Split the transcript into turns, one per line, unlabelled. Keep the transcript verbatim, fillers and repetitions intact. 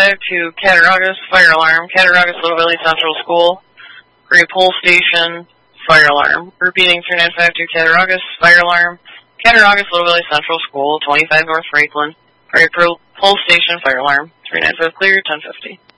five to Cattaraugus, fire alarm. Cattaraugus, Little Valley Central School. Gray Pole Station, fire alarm. Repeating, three nine five to Cattaraugus, fire alarm. Cattaraugus, Little Valley Central School, twenty-five North Franklin. Gray Pole Station, fire alarm. three nine five clear, ten fifty.